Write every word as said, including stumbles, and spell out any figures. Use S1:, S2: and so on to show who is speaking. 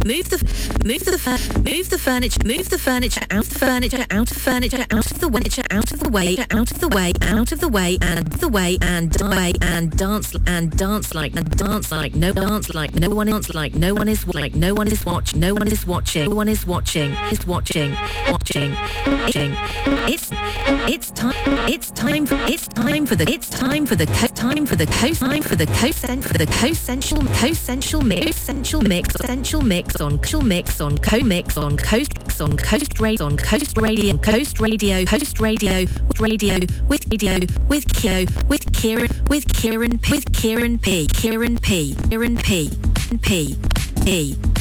S1: move the move the fur- move the furniture, move the furniture out of the furniture, out of furniture, out of the way, out of the way, out of the way, out of the way, and the way, and way, and dance and dance like and dance like no dance like no one else, like no one is like no one is watch, no one is watching, no one is watching, is watching, watching, watching. It's it's time, it's time, for, it's time for the, it's time for the co- time for the co time for the co for the co-essential co-essential mix, essential mix, essential mix on co mix on co mix on coast on coast radio on coast radio coast radio coast radio with radio with radio with Kyo with Kieran with Kieran with Kieran P Kieran P Kieran P P P.